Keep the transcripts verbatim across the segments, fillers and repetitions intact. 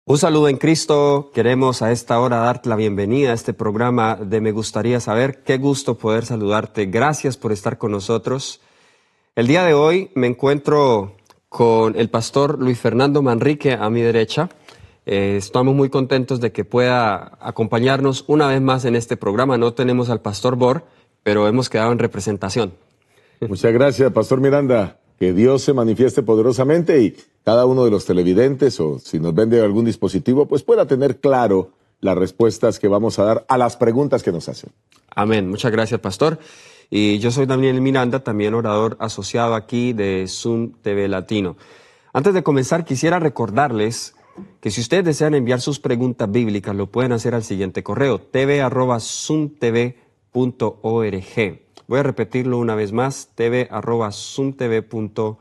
Un saludo en Cristo. Queremos a esta hora darte la bienvenida a este programa de Me Gustaría Saber. Qué gusto poder saludarte. Gracias por estar con nosotros. El día de hoy me encuentro con el pastor Luis Fernando Manrique a mi derecha. Eh, estamos muy contentos de que pueda acompañarnos una vez más en este programa. No tenemos al pastor Bor, pero hemos quedado en representación. Muchas gracias, pastor Miranda. Que Dios se manifieste poderosamente y cada uno de los televidentes, o si nos ven de algún dispositivo, pues pueda tener claro las respuestas que vamos a dar a las preguntas que nos hacen. Amén. Muchas gracias, pastor. Y yo soy Daniel Miranda, también orador asociado aquí de Zoom T V Latino. Antes de comenzar, quisiera recordarles que si ustedes desean enviar sus preguntas bíblicas, lo pueden hacer al siguiente correo, t v arroba zoom t v punto org. Voy a repetirlo una vez más, t v arroba zoom t v punto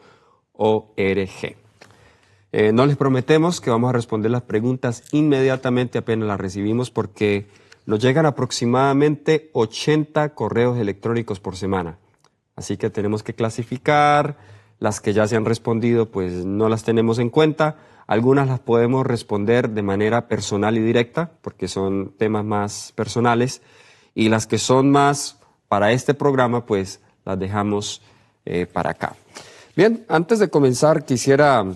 org. Eh, no les prometemos que vamos a responder las preguntas inmediatamente apenas las recibimos, porque nos llegan aproximadamente ochenta correos electrónicos por semana. Así que tenemos que clasificar. Las que ya se han respondido, pues no las tenemos en cuenta. Algunas las podemos responder de manera personal y directa, porque son temas más personales. Y las que son más para este programa, pues las dejamos eh, para acá. Bien, antes de comenzar, quisiera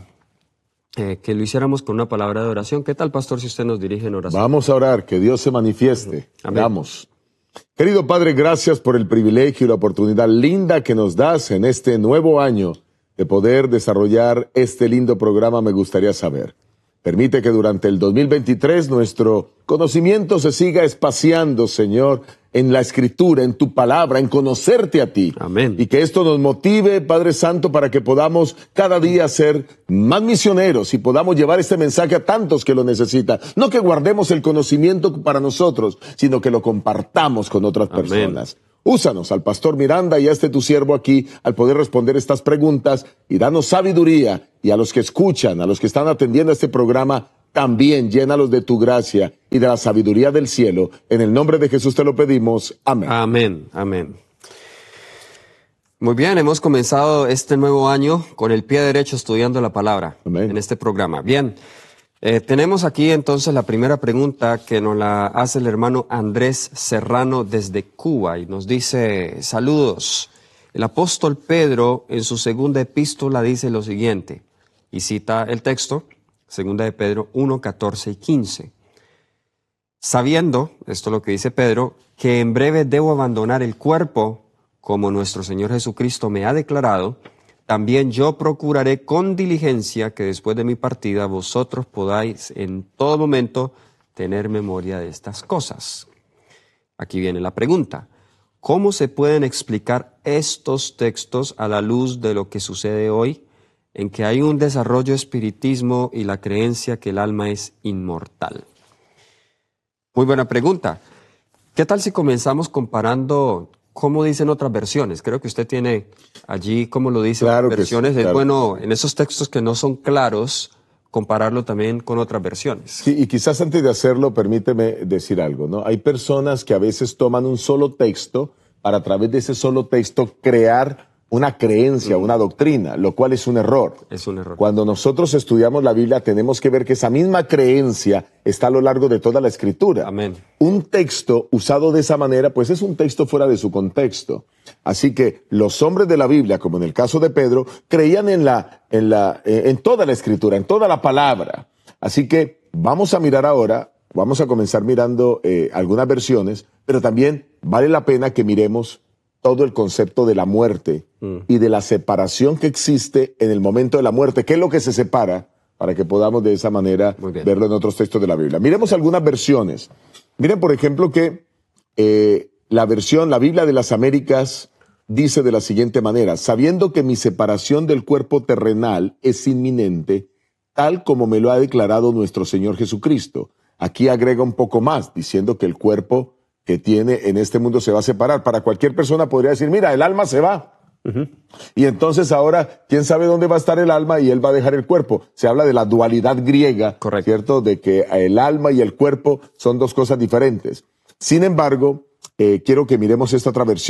eh, que lo hiciéramos con una palabra de oración. ¿Qué tal, pastor, si usted nos dirige en oración? Vamos a orar, que Dios se manifieste. Amén. Vamos. Querido Padre, gracias por el privilegio y la oportunidad linda que nos das en este nuevo año de poder desarrollar este lindo programa Me Gustaría Saber. Permite que durante el dos mil veintitrés nuestro conocimiento se siga espaciando, Señor, en la Escritura, en tu palabra, en conocerte a ti. Amén. Y que esto nos motive, Padre Santo, para que podamos cada día ser más misioneros y podamos llevar este mensaje a tantos que lo necesitan. No que guardemos el conocimiento para nosotros, sino que lo compartamos con otras Amén. personas. Úsanos al pastor Miranda y a este tu siervo aquí al poder responder estas preguntas y danos sabiduría, y a los que escuchan, a los que están atendiendo este programa, también llénalos de tu gracia y de la sabiduría del cielo. En el nombre de Jesús te lo pedimos. Amén. Amén, amén. Muy bien, hemos comenzado este nuevo año con el pie derecho estudiando la palabra. Amén. En este programa. Bien, eh, tenemos aquí entonces la primera pregunta que nos la hace el hermano Andrés Serrano desde Cuba y nos dice: saludos. El apóstol Pedro en su segunda epístola dice lo siguiente, y cita el texto, segunda de Pedro uno, catorce y quince. Sabiendo, esto es lo que dice Pedro, que en breve debo abandonar el cuerpo, como nuestro Señor Jesucristo me ha declarado, también yo procuraré con diligencia que después de mi partida vosotros podáis en todo momento tener memoria de estas cosas. Aquí viene la pregunta. ¿Cómo se pueden explicar estos textos a la luz de lo que sucede hoy, en que hay un desarrollo espiritismo y la creencia que el alma es inmortal? Muy buena pregunta. ¿Qué tal si comenzamos comparando cómo dicen otras versiones? Creo que usted tiene allí cómo lo dicen Claro otras que sí, versiones. Es claro. bueno, en esos textos que no son claros, compararlo también con otras versiones. Sí, y quizás antes de hacerlo, permíteme decir algo, ¿no? Hay personas que a veces toman un solo texto para a través de ese solo texto crear una creencia, mm. una doctrina, lo cual es un error. Es un error. Cuando nosotros estudiamos la Biblia, tenemos que ver que esa misma creencia está a lo largo de toda la Escritura. Amén. Un texto usado de esa manera, pues es un texto fuera de su contexto. Así que los hombres de la Biblia, como en el caso de Pedro, creían en la, en la, en toda la Escritura, en toda la palabra. Así que vamos a mirar ahora, vamos a comenzar mirando eh, algunas versiones, pero también vale la pena que miremos todo el concepto de la muerte mm. y de la separación que existe en el momento de la muerte. ¿Qué es lo que se separa? Para que podamos de esa manera verlo en otros textos de la Biblia. Miremos algunas versiones. Miren, por ejemplo, que eh, la versión, la Biblia de las Américas, dice de la siguiente manera: sabiendo que mi separación del cuerpo terrenal es inminente, tal como me lo ha declarado nuestro Señor Jesucristo. Aquí agrega un poco más, diciendo que el cuerpo que tiene en este mundo se va a separar. Para cualquier persona podría decir, mira, el alma se va. Uh-huh. Y entonces ahora, ¿quién sabe dónde va a estar el alma? Y él va a dejar el cuerpo. Se habla de la dualidad griega, correcto, ¿cierto? De que el alma y el cuerpo son dos cosas diferentes. Sin embargo, eh, quiero que miremos esta otra versión.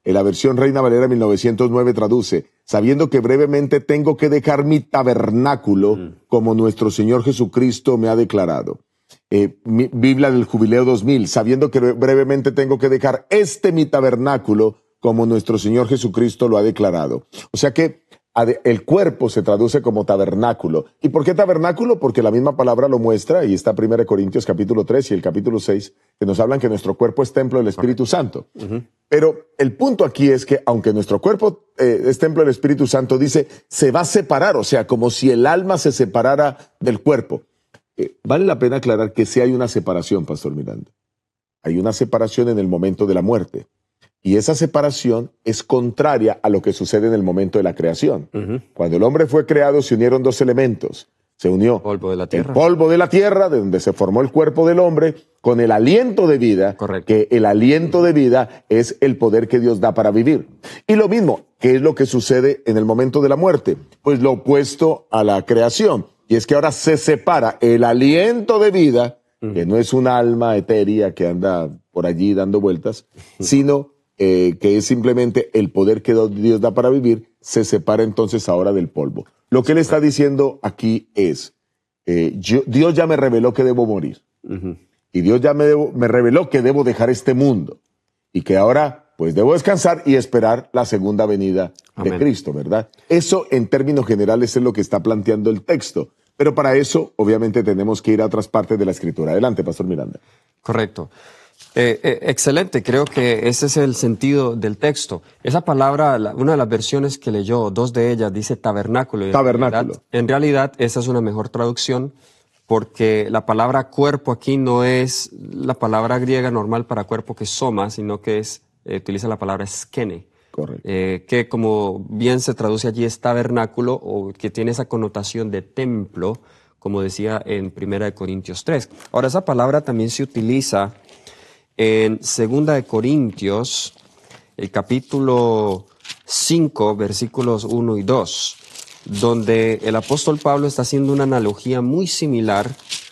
En la versión Reina Valera mil novecientos nueve traduce, sabiendo que brevemente tengo que dejar mi tabernáculo mm. como nuestro Señor Jesucristo me ha declarado. Eh, mi, Biblia del Jubileo dos mil, sabiendo que brevemente tengo que dejar este mi tabernáculo como nuestro Señor Jesucristo lo ha declarado. O sea que el cuerpo se traduce como tabernáculo. ¿Y por qué tabernáculo? Porque la misma palabra lo muestra, y está primera de Corintios capítulo tres y el capítulo seis, que nos hablan que nuestro cuerpo es templo del Espíritu Santo. Uh-huh. Pero el punto aquí es que, aunque nuestro cuerpo eh, es templo del Espíritu Santo, dice, se va a separar, o sea, como si el alma se separara del cuerpo. Eh, vale la pena aclarar que sí hay una separación, Pastor Miranda. Hay una separación en el momento de la muerte. Y esa separación es contraria a lo que sucede en el momento de la creación. Uh-huh. Cuando el hombre fue creado, se unieron dos elementos. Se unió polvo de la tierra. el polvo de la tierra, de donde se formó el cuerpo del hombre, con el aliento de vida. Correcto. Que el aliento de vida es el poder que Dios da para vivir. Y lo mismo, ¿qué es lo que sucede en el momento de la muerte? Pues lo opuesto a la creación. Y es que ahora se separa el aliento de vida, uh-huh. que no es un alma etérea que anda por allí dando vueltas, uh-huh. sino Eh, que es simplemente el poder que Dios da para vivir, se separa entonces ahora del polvo. Lo que él está diciendo aquí es, eh, yo, Dios ya me reveló que debo morir. Uh-huh. Y Dios ya me, debo, me reveló que debo dejar este mundo. Y que ahora, pues, debo descansar y esperar la segunda venida Amén. De Cristo, ¿verdad? Eso, en términos generales, es lo que está planteando el texto. Pero para eso, obviamente, tenemos que ir a otras partes de la Escritura. Adelante, Pastor Miranda. Correcto. Eh, eh, excelente, creo que ese es el sentido del texto. Esa palabra, la, una de las versiones que leyó, dos de ellas, dice tabernáculo. Tabernáculo. En realidad, en realidad, esa es una mejor traducción porque la palabra cuerpo aquí no es la palabra griega normal para cuerpo que es soma, sino que es, eh, utiliza la palabra skene. Correcto. Eh, que como bien se traduce allí es tabernáculo o que tiene esa connotación de templo, como decía en primera de Corintios tres. Ahora, esa palabra también se utiliza en segunda de Corintios, el capítulo cinco, versículos uno y dos, donde el apóstol Pablo está haciendo una analogía muy similar